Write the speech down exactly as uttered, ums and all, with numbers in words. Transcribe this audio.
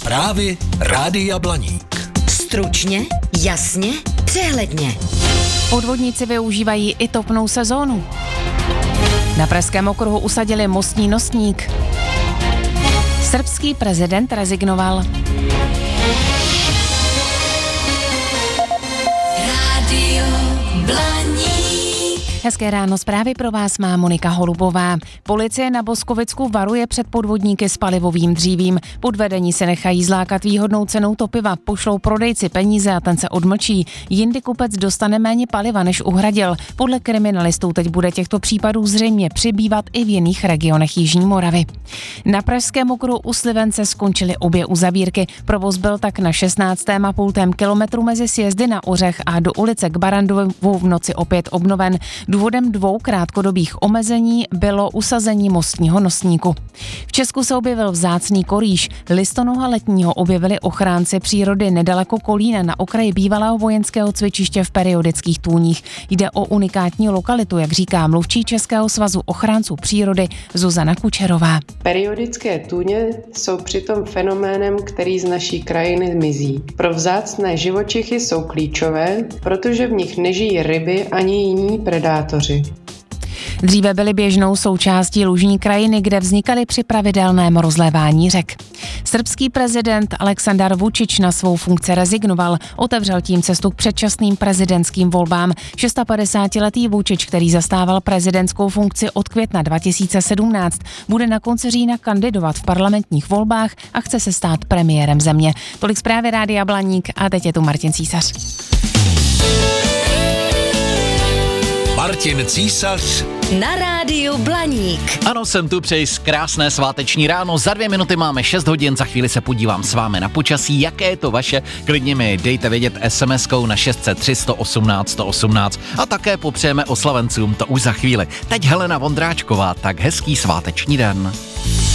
Zprávy Rádia Blaník. Stručně, jasně, přehledně. Podvodníci využívají i topnou sezónu. Na Pražském okruhu usadili mostní nosník. Srbský prezident rezignoval. Rádio Blaník. Hezké ráno, zprávy pro vás má Monika Holubová. Policie na Boskovicku varuje před podvodníky s palivovým dřívím. Podvedení se nechají zlákat výhodnou cenou topiva, pošlou prodejci peníze a ten se odmlčí. Jindy kupec dostane méně paliva, než uhradil. Podle kriminalistů teď bude těchto případů zřejmě přibývat i v jiných regionech Jižní Moravy. Na Pražském okruhu u Slivence skončily obě uzavírky. Provoz byl tak na šestnáctém a půl kilometru mezi sjezdy na Ořech a do ulice k Barandovu v noci opět obnoven. Důvodem dvou krátkodobých omezení bylo usazení mostního nosníku. V Česku se objevil vzácný korýš. Listonoha letního objevili ochránci přírody nedaleko Kolína na okraji bývalého vojenského cvičiště v periodických tůních. Jde o unikátní lokalitu, jak říká mluvčí Českého svazu ochránců přírody Zuzana Kučerová. Periodické tůně jsou přitom fenoménem, který z naší krajiny mizí. Pro vzácné živočichy jsou klíčové, protože v nich nežijí ryby ani jiní predátoři. Dříve byly běžnou součástí lužní krajiny, kde vznikaly při pravidelném rozlévání řek. Srbský prezident Aleksandar Vučić na svou funkci rezignoval, otevřel tím cestu k předčasným prezidentským volbám. šedesátiletý Vučić, který zastával prezidentskou funkci od května dva tisíce sedmnáct, bude na konci října kandidovat v parlamentních volbách a chce se stát premiérem země. Tolik zprávy Rádia Blaník a teď je tu Martin Císař. Martin Císař Na Rádiu Blaník. Ano, jsem tu, přeji krásné sváteční ráno. Za dvě minuty máme šest hodin, za chvíli se podívám s vámi na počasí. Jaké je to vaše? Klidně mi dejte vědět es em eskou na šest set tři sto osmnáct sto osmnáct a také popřejeme oslavencům, to už za chvíli. Teď Helena Vondráčková, tak hezký sváteční den.